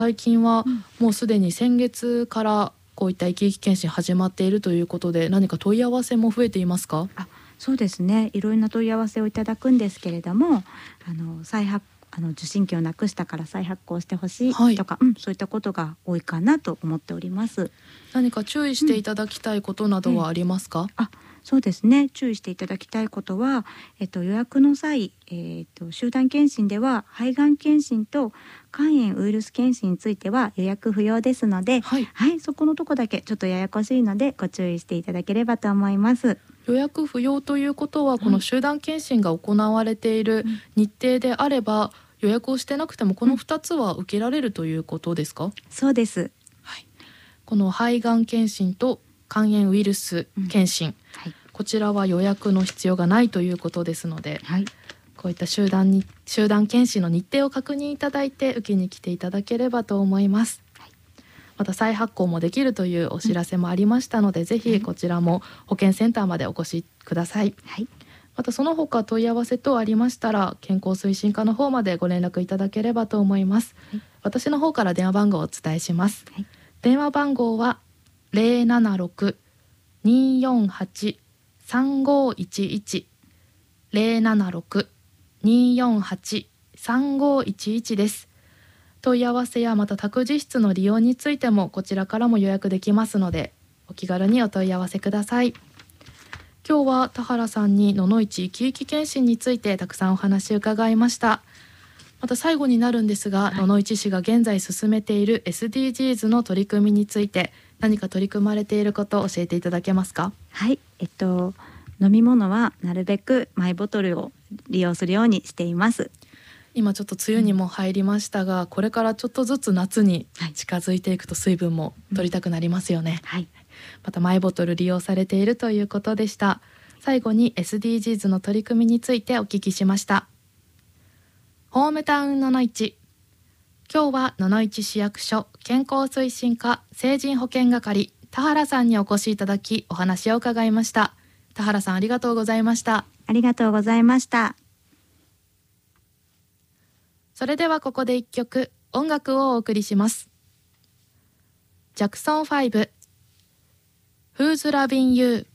最近はもうすでに先月からこういった生き生き検診始まっているということで、何か問い合わせも増えていますか？ そうですね、いろいろな問い合わせをいただくんですけれども、再発受診器をなくしたから再発行してほしいとか、そういったことが多いかなと思っております。 何か注意していただきたいことなどはありますか？ そうですね、注意していただきたいことは、予約の際、集団検診では肺がん検診と肝炎ウイルス検診については予約不要ですので、そこのとこだけちょっとややこしいのでご注意していただければと思います。 予約不要ということは、この集団検診が行われている日程であれば、予約をしてなくてもこの2つは受けられるということですか？ そうです。 この肺がん検診と肝炎ウイルス検診、こちらは予約の必要がないということですので、こういった集団検診の日程を確認いただいて受けに来ていただければと思います。また再発行もできるというお知らせもありましたので、ぜひこちらも保健センターまでお越しください。またその他問い合わせ等ありましたら、健康推進課の方までご連絡いただければと思います。私の方から電話番号をお伝えします。電話番号は 076-248-3511 076-248-3511 です。問い合わせやまた託児室の利用についてもこちらからも予約できますので、お気軽にお問い合わせください。今日は田原さんに野々市生き生き検診についてたくさんお話を伺いました。また最後になるんですが、野々市市が現在進めている SDGs の取り組みについて何か取り組まれていることを教えていただけますか？ 飲み物はなるべくマイボトルを利用するようにしています。 今ちょっと梅雨にも入りましたが、これからちょっとずつ夏に近づいていくと水分も取りたくなりますよね。またマイボトル利用されているということでした。最後に SDGs の取り組みについてお聞きしました。ホームタウン野々市。今日は野々市市役所健康推進課成人保健係田原さんにお越しいただき、お話を伺いました。田原さん、ありがとうございました。 ありがとうございました。 それではここで一曲音楽をお送りします。ジャクソン5 Who's Loving You。